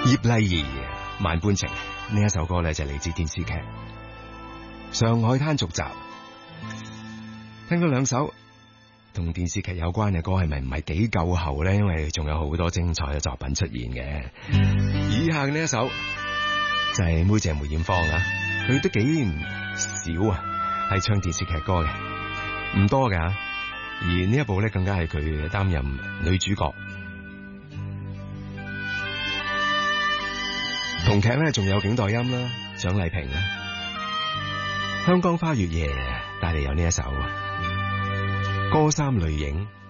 葉麗儀萬般情呢一首歌咧就嚟自電視劇《上海灘》續集。聽咗兩首同電視劇有關嘅歌，係咪唔係幾夠喉咧？因為仲有好多精彩嘅作品出現嘅。以下呢一首就係妹姐梅艷芳啊，佢都幾唔少啊，係唱電視劇歌嘅，唔多噶。而呢一部咧更加係佢擔任女主角。同劇咧仲有景黛音啦、蔣麗萍啦，《香江花月夜》帶嚟有呢一首《歌衫淚影》。